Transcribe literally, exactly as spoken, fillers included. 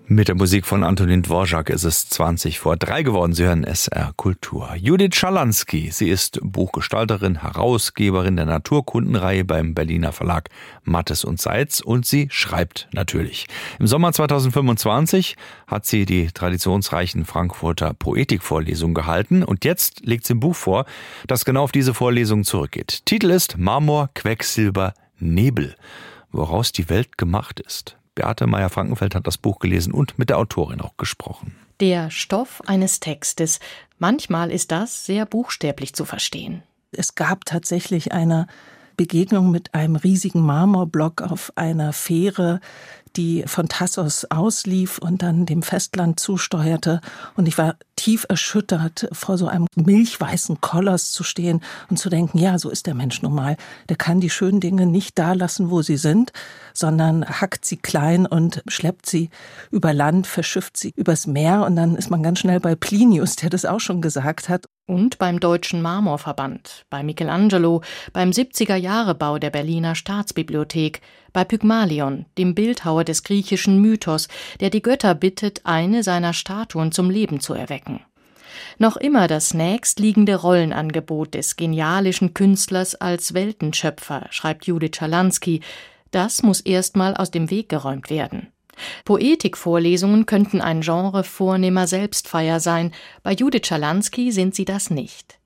Mit der Musik von Antonin Dvorak ist es zwanzig vor drei geworden. Sie hören S R Kultur. Judith Schalansky, sie ist Buchgestalterin, Herausgeberin der Naturkundenreihe beim Berliner Verlag Mattes und Seitz und sie schreibt natürlich. Im Sommer zweitausendfünfundzwanzig hat sie die traditionsreichen Frankfurter Poetikvorlesungen gehalten und jetzt legt sie ein Buch vor, das genau auf diese Vorlesung zurückgeht. Titel ist Marmor, Quecksilber, Nebel, woraus die Welt gemacht ist. Beate Meyer-Frankenfeld hat das Buch gelesen und mit der Autorin auch gesprochen. Der Stoff eines Textes. Manchmal ist das sehr buchstäblich zu verstehen. Es gab tatsächlich eine Begegnung mit einem riesigen Marmorblock auf einer Fähre, die von Thasos auslief und dann dem Festland zusteuerte. Und ich war tief erschüttert, vor so einem milchweißen Koloss zu stehen und zu denken, ja, so ist der Mensch nun mal. Der kann die schönen Dinge nicht da lassen, wo sie sind, sondern hackt sie klein und schleppt sie über Land, verschifft sie übers Meer. Und dann ist man ganz schnell bei Plinius, der das auch schon gesagt hat. Und beim Deutschen Marmorverband, bei Michelangelo, beim siebziger-Jahre-Bau der Berliner Staatsbibliothek, bei Pygmalion, dem Bildhauer des griechischen Mythos, der die Götter bittet, eine seiner Statuen zum Leben zu erwecken. Noch immer das nächstliegende Rollenangebot des genialischen Künstlers als Weltenschöpfer, schreibt Judith Schalansky. Das muss erstmal aus dem Weg geräumt werden. Poetikvorlesungen könnten ein Genre vornehmer Selbstfeier sein. Bei Judith Schalansky sind sie das nicht.